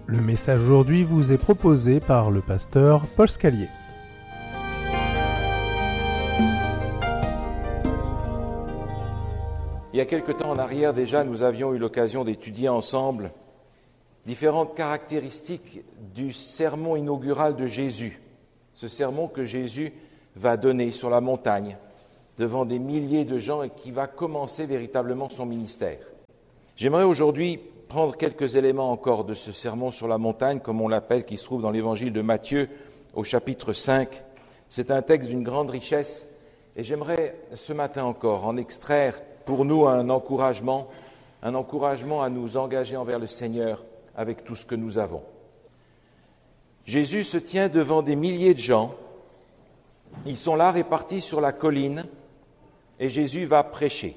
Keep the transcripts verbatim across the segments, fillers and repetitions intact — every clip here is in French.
Le message aujourd'hui vous est proposé par le pasteur Paul Scalier. Il y a quelque temps en arrière déjà, nous avions eu l'occasion d'étudier ensemble différentes caractéristiques du sermon inaugural de Jésus, ce sermon que Jésus va donner sur la montagne devant des milliers de gens et qui va commencer véritablement son ministère. J'aimerais aujourd'hui prendre quelques éléments encore de ce sermon sur la montagne, comme on l'appelle, qui se trouve dans l'évangile de Matthieu au chapitre cinq. C'est un texte d'une grande richesse et j'aimerais ce matin encore en extraire pour nous un encouragement, un encouragement à nous engager envers le Seigneur avec tout ce que nous avons. Jésus se tient devant des milliers de gens. Ils sont là répartis sur la colline et Jésus va prêcher.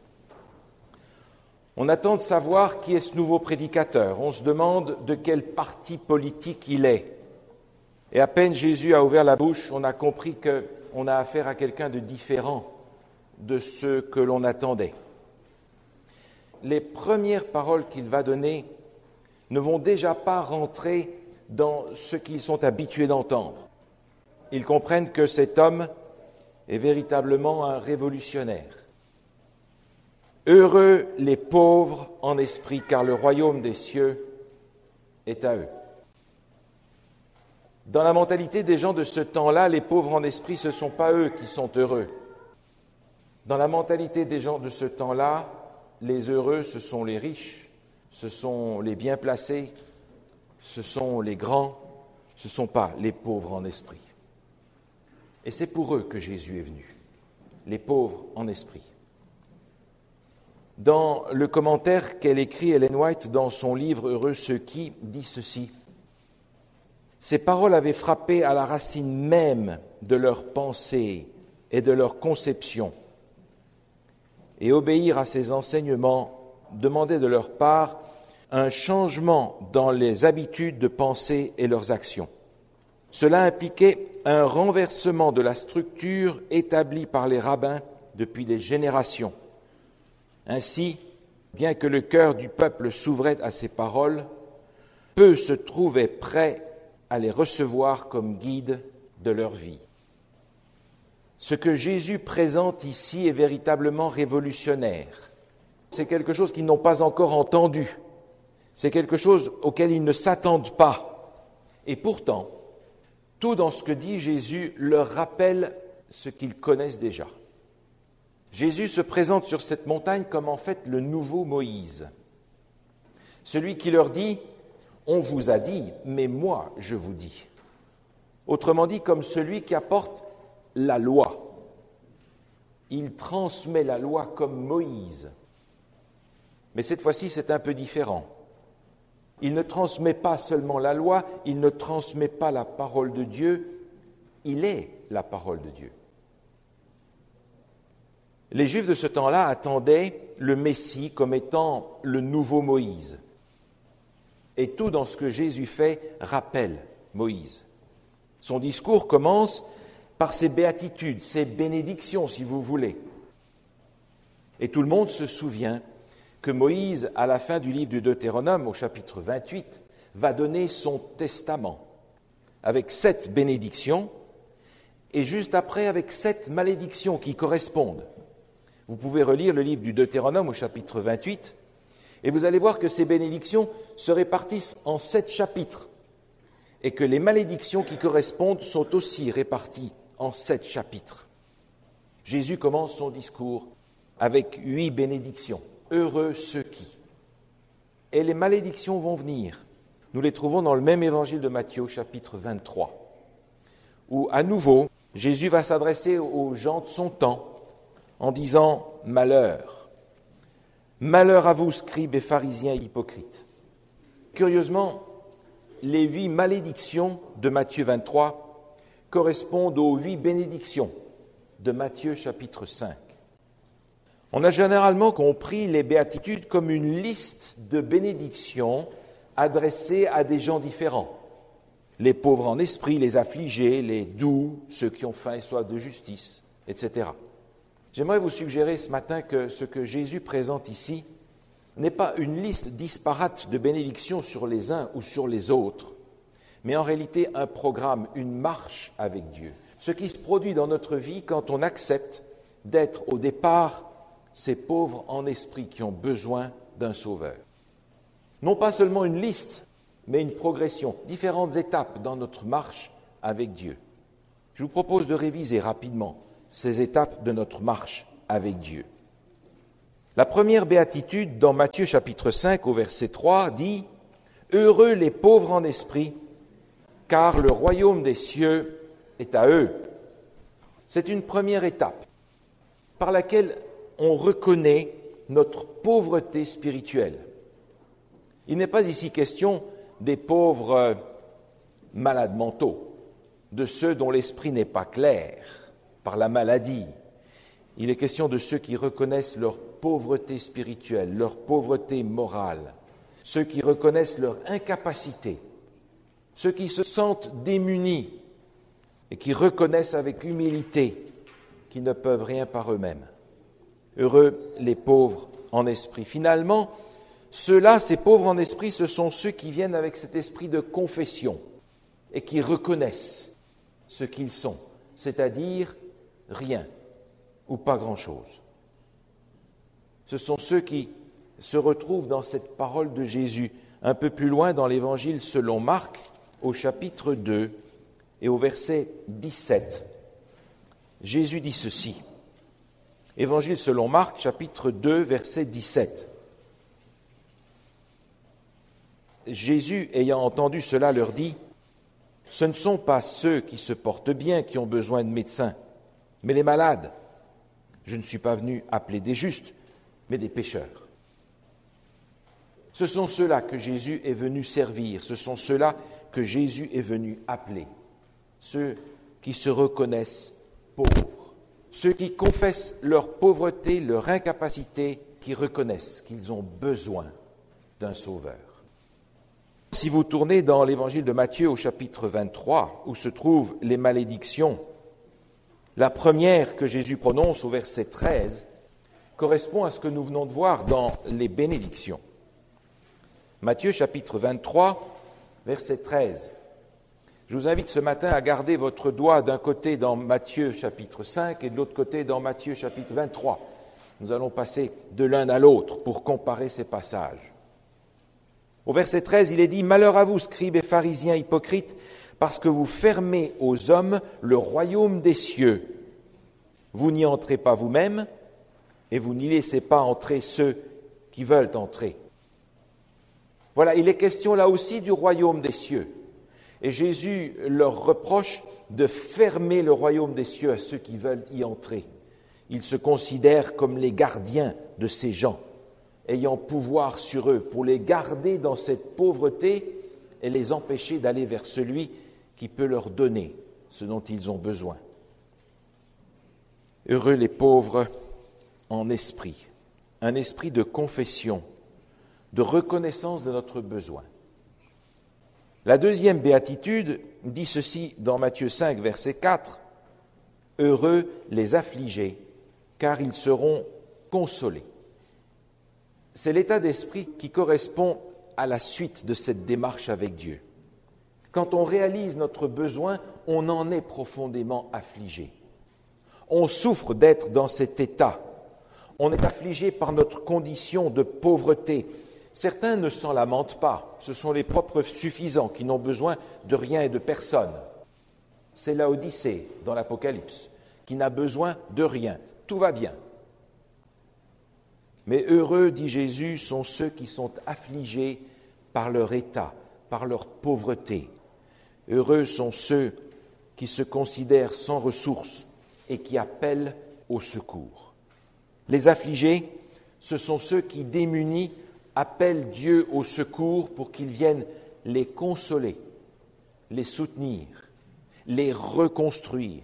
On attend de savoir qui est ce nouveau prédicateur. On se demande de quel parti politique il est. Et à peine Jésus a ouvert la bouche, on a compris qu'on a affaire à quelqu'un de différent de ce que l'on attendait. Les premières paroles qu'il va donner ne vont déjà pas rentrer dans ce qu'ils sont habitués d'entendre. Ils comprennent que cet homme est véritablement un révolutionnaire. Heureux les pauvres en esprit, car le royaume des cieux est à eux. Dans la mentalité des gens de ce temps-là, les pauvres en esprit, ce ne sont pas eux qui sont heureux. Dans la mentalité des gens de ce temps-là, les heureux, ce sont les riches, ce sont les bien placés, ce sont les grands, ce ne sont pas les pauvres en esprit. Et c'est pour eux que Jésus est venu, les pauvres en esprit. Dans le commentaire qu'elle écrit, Ellen White, dans son livre « Heureux ceux qui » dit ceci. Ces paroles avaient frappé à la racine même de leur pensée et de leur conception. Et obéir à ces enseignements demandait de leur part un changement dans les habitudes de pensée et leurs actions. Cela impliquait un renversement de la structure établie par les rabbins depuis des générations. Ainsi, bien que le cœur du peuple s'ouvrait à ces paroles, peu se trouvaient prêts à les recevoir comme guides de leur vie. Ce que Jésus présente ici est véritablement révolutionnaire. C'est quelque chose qu'ils n'ont pas encore entendu. C'est quelque chose auquel ils ne s'attendent pas. Et pourtant, tout dans ce que dit Jésus leur rappelle ce qu'ils connaissent déjà. Jésus se présente sur cette montagne comme en fait le nouveau Moïse. Celui qui leur dit « On vous a dit, mais moi je vous dis ». Autrement dit, comme celui qui apporte la loi. Il transmet la loi comme Moïse. Mais cette fois-ci, c'est un peu différent. Il ne transmet pas seulement la loi, il ne transmet pas la parole de Dieu, il est la parole de Dieu. Les Juifs de ce temps-là attendaient le Messie comme étant le nouveau Moïse. Et tout dans ce que Jésus fait rappelle Moïse. Son discours commence par ses béatitudes, ses bénédictions, si vous voulez. Et tout le monde se souvient que Moïse, à la fin du livre du Deutéronome, au chapitre vingt-huit, va donner son testament avec sept bénédictions et juste après avec sept malédictions qui correspondent. Vous pouvez relire le livre du Deutéronome au chapitre vingt-huit et vous allez voir que ces bénédictions se répartissent en sept chapitres et que les malédictions qui correspondent sont aussi réparties en sept chapitres. Jésus commence son discours avec huit bénédictions. Heureux ceux qui. Et les malédictions vont venir. Nous les trouvons dans le même évangile de Matthieu au chapitre vingt-trois, où à nouveau Jésus va s'adresser aux gens de son temps en disant « Malheur, malheur à vous, scribes et pharisiens hypocrites ». Curieusement, les huit malédictions de Matthieu vingt-trois correspondent aux huit bénédictions de Matthieu chapitre cinq. On a généralement compris les béatitudes comme une liste de bénédictions adressées à des gens différents. Les pauvres en esprit, les affligés, les doux, ceux qui ont faim et soif de justice, et cetera. J'aimerais vous suggérer ce matin que ce que Jésus présente ici n'est pas une liste disparate de bénédictions sur les uns ou sur les autres, mais en réalité un programme, une marche avec Dieu. Ce qui se produit dans notre vie quand on accepte d'être au départ ces pauvres en esprit qui ont besoin d'un sauveur. Non pas seulement une liste, mais une progression, différentes étapes dans notre marche avec Dieu. Je vous propose de réviser rapidement ces étapes de notre marche avec Dieu. La première béatitude dans Matthieu chapitre cinq au verset trois dit « Heureux les pauvres en esprit, car le royaume des cieux est à eux. » C'est une première étape par laquelle on reconnaît notre pauvreté spirituelle. Il n'est pas ici question des pauvres malades mentaux, de ceux dont l'esprit n'est pas clair par la maladie. Il est question de ceux qui reconnaissent leur pauvreté spirituelle, leur pauvreté morale, ceux qui reconnaissent leur incapacité, ceux qui se sentent démunis et qui reconnaissent avec humilité qu'ils ne peuvent rien par eux-mêmes. Heureux les pauvres en esprit. Finalement, ceux-là, ces pauvres en esprit, ce sont ceux qui viennent avec cet esprit de confession et qui reconnaissent ce qu'ils sont, c'est-à-dire rien ou pas grand-chose. Ce sont ceux qui se retrouvent dans cette parole de Jésus, un peu plus loin dans l'Évangile selon Marc, au chapitre deux et au verset dix-sept. Jésus dit ceci. Évangile selon Marc, chapitre deux, verset dix-sept. Jésus, ayant entendu cela, leur dit « Ce ne sont pas ceux qui se portent bien qui ont besoin de médecins, mais les malades. Je ne suis pas venu appeler des justes, mais des pécheurs. » Ce sont ceux-là que Jésus est venu servir, ce sont ceux-là que Jésus est venu appeler, ceux qui se reconnaissent pauvres, ceux qui confessent leur pauvreté, leur incapacité, qui reconnaissent qu'ils ont besoin d'un sauveur. Si vous tournez dans l'Évangile de Matthieu au chapitre vingt-trois, où se trouvent les malédictions, la première que Jésus prononce au verset treize correspond à ce que nous venons de voir dans les bénédictions. Matthieu chapitre vingt-trois, verset treize. Je vous invite ce matin à garder votre doigt d'un côté dans Matthieu chapitre cinq et de l'autre côté dans Matthieu chapitre vingt-trois. Nous allons passer de l'un à l'autre pour comparer ces passages. Au verset treize, il est dit « Malheur à vous, scribes et pharisiens hypocrites, parce que vous fermez aux hommes le royaume des cieux. Vous n'y entrez pas vous-même, et vous n'y laissez pas entrer ceux qui veulent entrer. » Voilà, il est question là aussi du royaume des cieux. Et Jésus leur reproche de fermer le royaume des cieux à ceux qui veulent y entrer. Ils se considèrent comme les gardiens de ces gens, ayant pouvoir sur eux, pour les garder dans cette pauvreté et les empêcher d'aller vers celui qui peut leur donner ce dont ils ont besoin. Heureux les pauvres en esprit, un esprit de confession, de reconnaissance de notre besoin. La deuxième béatitude dit ceci dans Matthieu cinq, verset quatre, « Heureux les affligés, car ils seront consolés. » C'est l'état d'esprit qui correspond à la suite de cette démarche avec Dieu. Quand on réalise notre besoin, on en est profondément affligé. On souffre d'être dans cet état. On est affligé par notre condition de pauvreté. Certains ne s'en lamentent pas. Ce sont les propres suffisants qui n'ont besoin de rien et de personne. C'est Laodicée dans l'Apocalypse qui n'a besoin de rien. Tout va bien. Mais heureux, dit Jésus, sont ceux qui sont affligés par leur état, par leur pauvreté. Heureux sont ceux qui se considèrent sans ressources et qui appellent au secours. Les affligés, ce sont ceux qui, démunis, appellent Dieu au secours pour qu'il vienne les consoler, les soutenir, les reconstruire.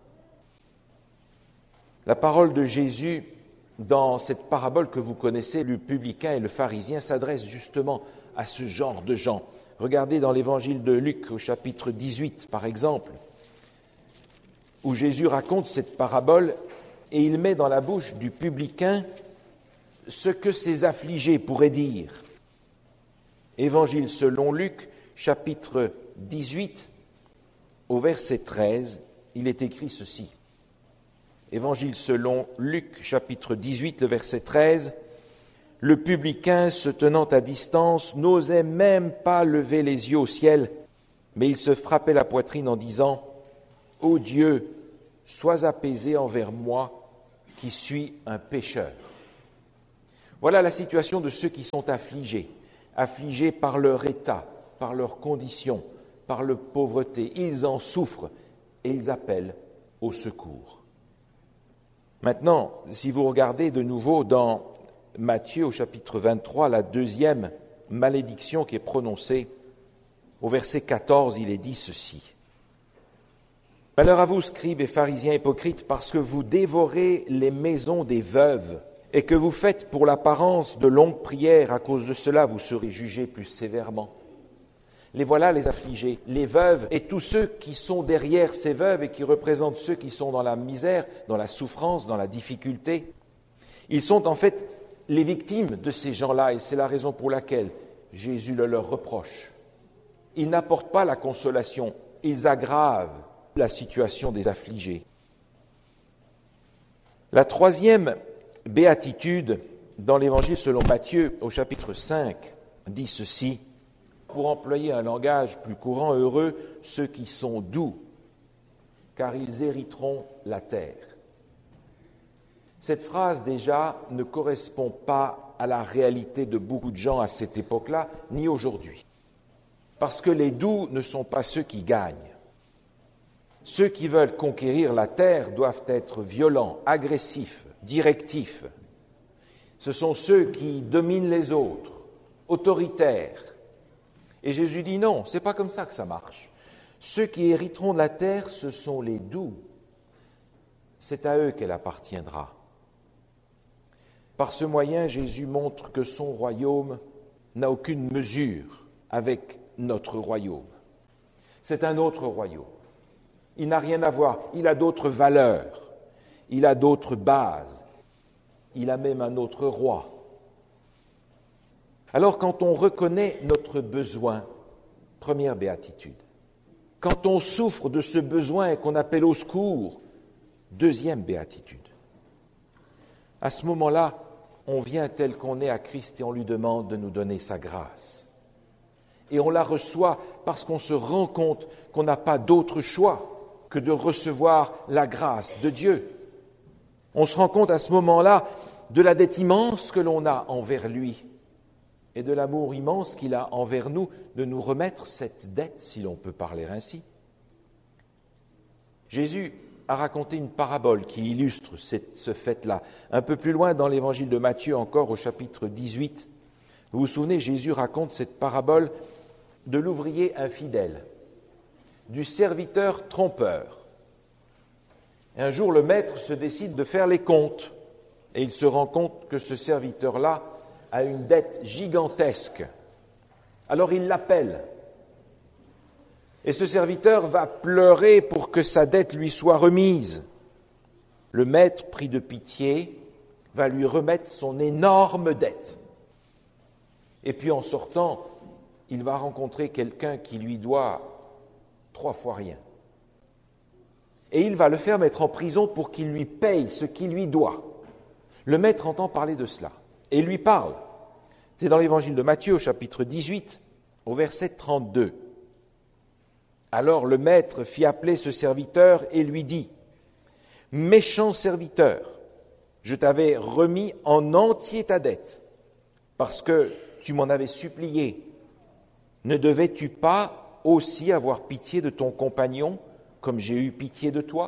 La parole de Jésus, dans cette parabole que vous connaissez, le publicain et le pharisien, s'adresse justement à ce genre de gens. Regardez dans l'évangile de Luc, au chapitre dix-huit, par exemple, où Jésus raconte cette parabole et il met dans la bouche du publicain ce que ces affligés pourraient dire. Évangile selon Luc, chapitre dix-huit, au verset treize, il est écrit ceci. Évangile selon Luc, chapitre dix-huit, le verset treize. Le publicain, se tenant à distance, n'osait même pas lever les yeux au ciel, mais il se frappait la poitrine en disant « Ô Dieu, sois apaisé envers moi, qui suis un pécheur. » Voilà la situation de ceux qui sont affligés, affligés par leur état, par leurs conditions, par leur pauvreté. Ils en souffrent et ils appellent au secours. Maintenant, si vous regardez de nouveau dans Matthieu au chapitre vingt-trois, la deuxième malédiction qui est prononcée, au verset quatorze, il est dit ceci. « Malheur à vous, scribes et pharisiens hypocrites, parce que vous dévorez les maisons des veuves et que vous faites pour l'apparence de longues prières. À cause de cela, vous serez jugés plus sévèrement. » Les voilà les affligés, les veuves et tous ceux qui sont derrière ces veuves et qui représentent ceux qui sont dans la misère, dans la souffrance, dans la difficulté. Ils sont en fait les victimes de ces gens-là et c'est la raison pour laquelle Jésus le leur reproche. Ils n'apportent pas la consolation, ils aggravent la situation des affligés. La troisième béatitude dans l'Évangile selon Matthieu au chapitre cinq dit ceci. Pour employer un langage plus courant, heureux ceux qui sont doux, car ils hériteront la terre. Cette phrase déjà ne correspond pas à la réalité de beaucoup de gens à cette époque-là, ni aujourd'hui. Parce que les doux ne sont pas ceux qui gagnent. Ceux qui veulent conquérir la terre doivent être violents, agressifs, directifs. Ce sont ceux qui dominent les autres, autoritaires. Et Jésus dit non, ce n'est pas comme ça que ça marche. Ceux qui hériteront de la terre, ce sont les doux. C'est à eux qu'elle appartiendra. Par ce moyen, Jésus montre que son royaume n'a aucune mesure avec notre royaume. C'est un autre royaume. Il n'a rien à voir. Il a d'autres valeurs. Il a d'autres bases. Il a même un autre roi. Alors, quand on reconnaît notre besoin, première béatitude, quand on souffre de ce besoin et qu'on appelle au secours, deuxième béatitude, à ce moment-là, on vient tel qu'on est à Christ et on lui demande de nous donner sa grâce. Et on la reçoit parce qu'on se rend compte qu'on n'a pas d'autre choix que de recevoir la grâce de Dieu. On se rend compte à ce moment-là de la dette immense que l'on a envers lui et de l'amour immense qu'il a envers nous de nous remettre cette dette, si l'on peut parler ainsi. Jésus a raconté une parabole qui illustre cette, ce fait-là. Un peu plus loin dans l'évangile de Matthieu, encore au chapitre dix-huit, vous vous souvenez, Jésus raconte cette parabole de l'ouvrier infidèle, du serviteur trompeur. Et un jour, le maître se décide de faire les comptes et il se rend compte que ce serviteur-là a une dette gigantesque. Alors il l'appelle. Et ce serviteur va pleurer pour que sa dette lui soit remise. Le maître, pris de pitié, va lui remettre son énorme dette. Et puis en sortant, il va rencontrer quelqu'un qui lui doit trois fois rien. Et il va le faire mettre en prison pour qu'il lui paye ce qu'il lui doit. Le maître entend parler de cela et lui parle. C'est dans l'évangile de Matthieu, au chapitre dix-huit, au verset trente-deux. Alors le maître fit appeler ce serviteur et lui dit « Méchant serviteur, je t'avais remis en entier ta dette, parce que tu m'en avais supplié. Ne devais-tu pas aussi avoir pitié de ton compagnon, comme j'ai eu pitié de toi ?»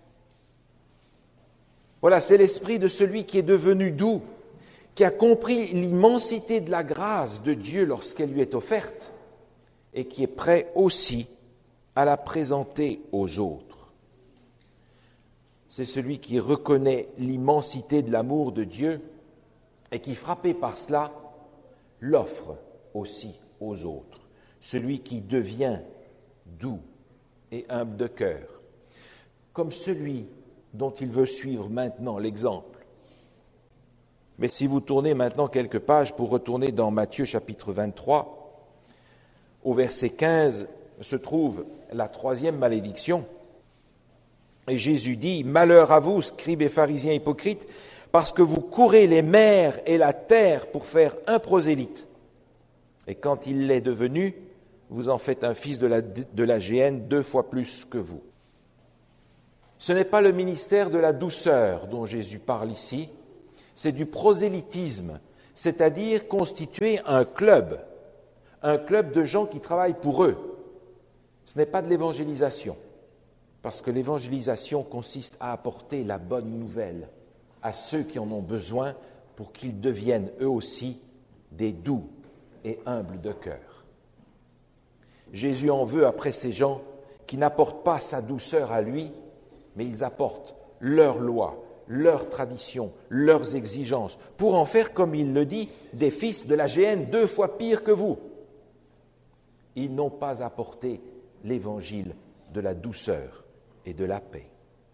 Voilà, c'est l'esprit de celui qui est devenu doux, qui a compris l'immensité de la grâce de Dieu lorsqu'elle lui est offerte, et qui est prêt aussi à la présenter aux autres. C'est celui qui reconnaît l'immensité de l'amour de Dieu et qui, frappé par cela, l'offre aussi aux autres. Celui qui devient doux et humble de cœur, comme celui dont il veut suivre maintenant l'exemple. Mais si vous tournez maintenant quelques pages pour retourner dans Matthieu chapitre vingt-trois, au verset quinze se trouve la troisième malédiction. Et Jésus dit, « Malheur à vous, scribes et pharisiens hypocrites, parce que vous courez les mers et la terre pour faire un prosélyte. Et quand il l'est devenu, vous en faites un fils de la, de la géhenne deux fois plus que vous. » Ce n'est pas le ministère de la douceur dont Jésus parle ici, c'est du prosélytisme, c'est-à-dire constituer un club, un club de gens qui travaillent pour eux. Ce n'est pas de l'évangélisation, parce que l'évangélisation consiste à apporter la bonne nouvelle à ceux qui en ont besoin pour qu'ils deviennent eux aussi des doux et humbles de cœur. Jésus en veut après ces gens qui n'apportent pas sa douceur à lui, mais ils apportent leurs lois, leurs traditions, leurs exigences, pour en faire, comme il le dit, des fils de la géhenne deux fois pires que vous. Ils n'ont pas apporté l'évangile de la douceur et de la paix.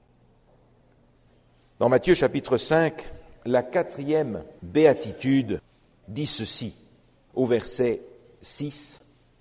Dans Matthieu chapitre cinq, la quatrième béatitude dit ceci, au verset six.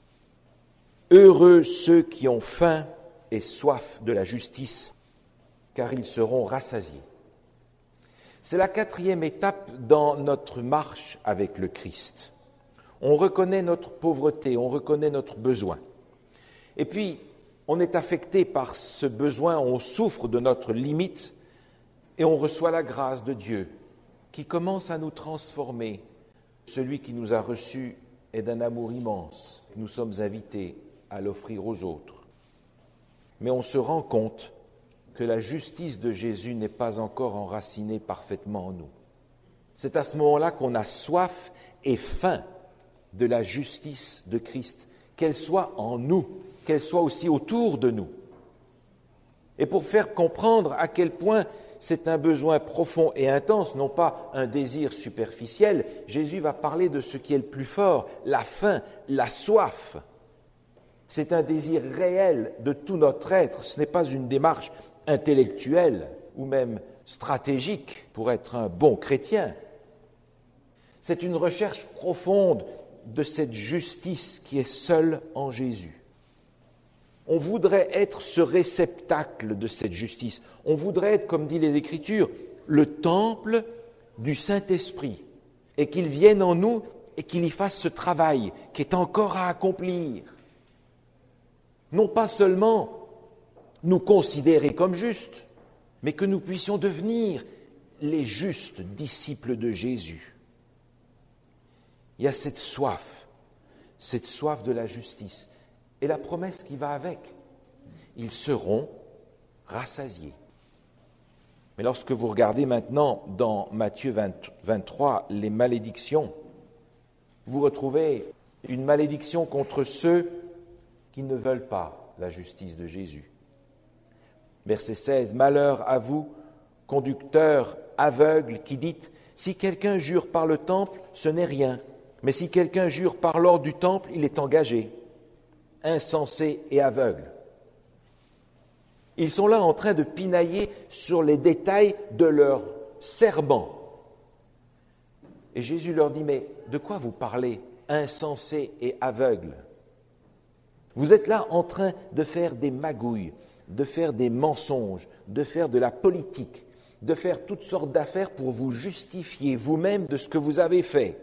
« Heureux ceux qui ont faim et soif de la justice, car ils seront rassasiés. » C'est la quatrième étape dans notre marche avec le Christ. On reconnaît notre pauvreté, on reconnaît notre besoin. Et puis, on est affecté par ce besoin, on souffre de notre limite et on reçoit la grâce de Dieu qui commence à nous transformer. Celui qui nous a reçus est d'un amour immense. Nous sommes invités à l'offrir aux autres. Mais on se rend compte que la justice de Jésus n'est pas encore enracinée parfaitement en nous. C'est à ce moment-là qu'on a soif et faim de la justice de Christ, qu'elle soit en nous, qu'elle soit aussi autour de nous. Et pour faire comprendre à quel point c'est un besoin profond et intense, non pas un désir superficiel, Jésus va parler de ce qui est le plus fort, la faim, la soif. C'est un désir réel de tout notre être, ce n'est pas une démarche intellectuelle ou même stratégique pour être un bon chrétien. C'est une recherche profonde de cette justice qui est seule en Jésus. On voudrait être ce réceptacle de cette justice. On voudrait être, comme dit les Écritures, le temple du Saint-Esprit et qu'il vienne en nous et qu'il y fasse ce travail qui est encore à accomplir. Non pas seulement nous considérer comme justes, mais que nous puissions devenir les justes disciples de Jésus. Il y a cette soif, cette soif de la justice et la promesse qui va avec. Ils seront rassasiés. Mais lorsque vous regardez maintenant dans Matthieu vingt-trois les malédictions, vous retrouvez une malédiction contre ceux qui ne veulent pas la justice de Jésus. Verset seize, « Malheur à vous, conducteurs aveugles, qui dites, si quelqu'un jure par le temple, ce n'est rien, mais si quelqu'un jure par l'or du temple, il est engagé. Insensés et aveugles. » Ils sont là en train de pinailler sur les détails de leur serment. Et Jésus leur dit, mais de quoi vous parlez, insensés et aveugles ? Vous êtes là en train de faire des magouilles, de faire des mensonges, de faire de la politique, de faire toutes sortes d'affaires pour vous justifier vous-même de ce que vous avez fait.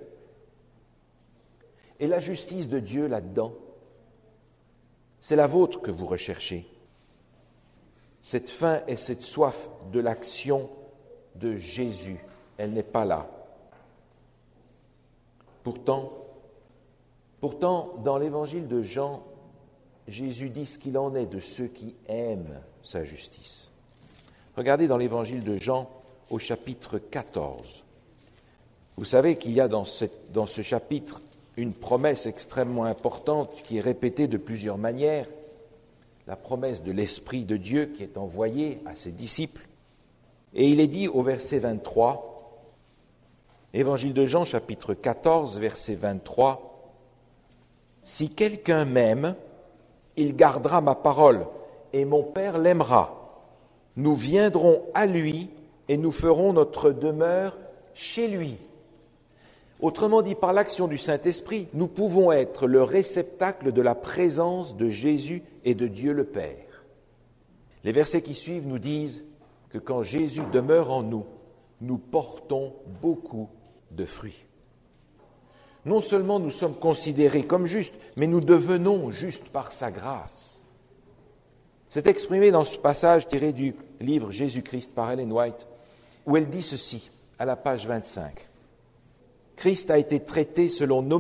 Et la justice de Dieu là-dedans, c'est la vôtre que vous recherchez. Cette faim et cette soif de l'action de Jésus, elle n'est pas là. Pourtant, pourtant, dans l'évangile de Jean, Jésus dit ce qu'il en est de ceux qui aiment sa justice. Regardez dans l'évangile de Jean au chapitre quatorze. Vous savez qu'il y a dans, cette, dans ce chapitre une promesse extrêmement importante qui est répétée de plusieurs manières, la promesse de l'Esprit de Dieu qui est envoyé à ses disciples. Et il est dit au verset vingt-trois, Évangile de Jean, chapitre quatorze, verset vingt-trois, « Si quelqu'un m'aime, il gardera ma parole, et mon Père l'aimera. Nous viendrons à lui, et nous ferons notre demeure chez lui. » Autrement dit, par l'action du Saint-Esprit, nous pouvons être le réceptacle de la présence de Jésus et de Dieu le Père. Les versets qui suivent nous disent que quand Jésus demeure en nous, nous portons beaucoup de fruits. Non seulement nous sommes considérés comme justes, mais nous devenons justes par sa grâce. C'est exprimé dans ce passage tiré du livre Jésus-Christ par Ellen White, où elle dit ceci, à la page vingt-cinq. Christ a été traité selon nos